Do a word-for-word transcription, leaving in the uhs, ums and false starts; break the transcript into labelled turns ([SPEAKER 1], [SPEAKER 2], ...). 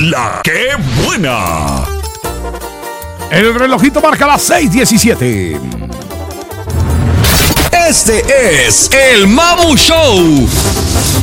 [SPEAKER 1] La que buena.
[SPEAKER 2] El relojito marca las seis diecisiete.
[SPEAKER 1] Este es el Mamu Show.